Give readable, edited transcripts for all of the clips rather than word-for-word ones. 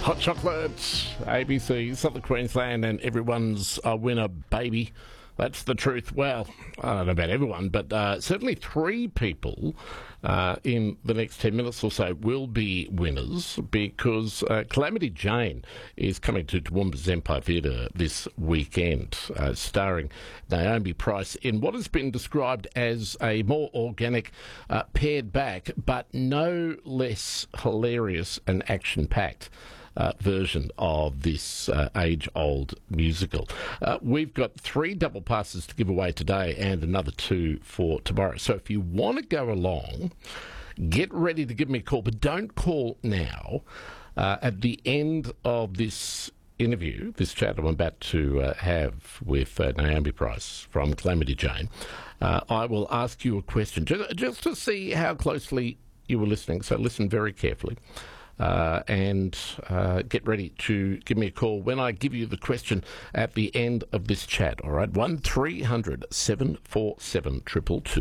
Hot chocolate, ABC, Southern Queensland, and everyone's a winner, baby. That's the truth. Well, I don't know about everyone, but certainly three people in the next 10 minutes or so will be winners because Calamity Jane is coming to Toowoomba's Empire Theatre this weekend, starring Naomi Price in what has been described as a more organic, pared back, but no less hilarious and action-packed version of this age-old musical. We've got 3 double passes to give away today and another 2 for tomorrow. So if you want to go along, get ready to give me a call, but don't call now. At the end of this interview, this chat I'm about to have with Naomi Price from Calamity Jane, I will ask you a question just to see how closely you were listening. So listen very carefully. And get ready to give me a call when I give you the question at the end of this chat, all right? 1300 747 222.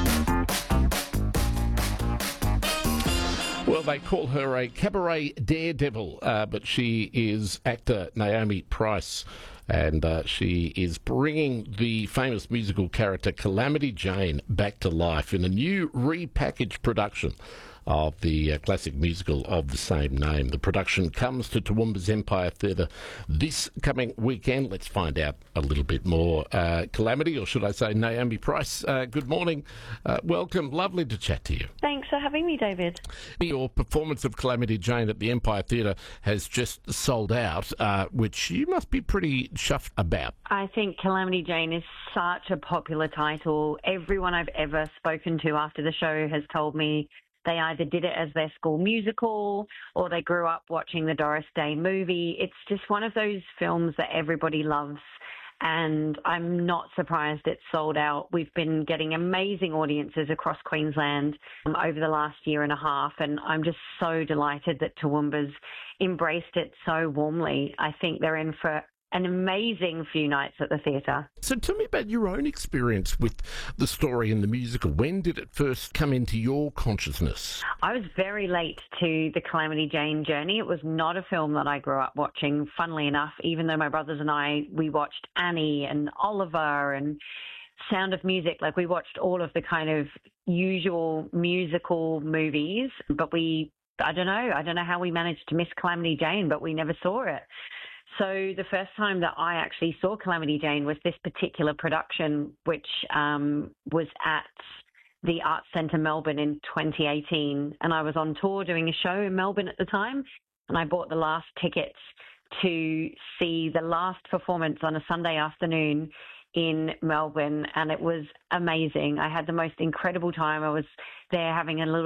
Well, they call her a cabaret daredevil, but she is actor Naomi Price, and she is bringing the famous musical character Calamity Jane back to life in a new repackaged production of the classic musical of the same name. The production comes to Toowoomba's Empire Theatre this coming weekend. Let's find out a little bit more. Calamity, or should I say Naomi Price, good morning. Welcome. Lovely to chat to you. Thanks for having me, David. Your performance of Calamity Jane at the Empire Theatre has just sold out, which you must be pretty chuffed about. I think Calamity Jane is such a popular title. Everyone I've ever spoken to after the show has told me they either did it as their school musical or they grew up watching the Doris Day movie. It's just one of those films that everybody loves, and I'm not surprised it's sold out. We've been getting amazing audiences across Queensland over the last year and a half, and I'm just so delighted that Toowoomba's embraced it so warmly. I think they're in for an amazing few nights at the theatre. So tell me about your own experience with the story and the musical. When did it first come into your consciousness? I was very late to the Calamity Jane journey. It was not a film that I grew up watching, funnily enough, even though my brothers and I, we watched Annie and Oliver and Sound of Music. Like, we watched all of the kind of usual musical movies, but I don't know how we managed to miss Calamity Jane, but we never saw it. So the first time that I actually saw Calamity Jane was this particular production, which was at the Arts Centre Melbourne in 2018. And I was on tour doing a show in Melbourne at the time, and I bought the last tickets to see the last performance on a Sunday afternoon in Melbourne, and it was amazing. I had the most incredible time. I was there having a little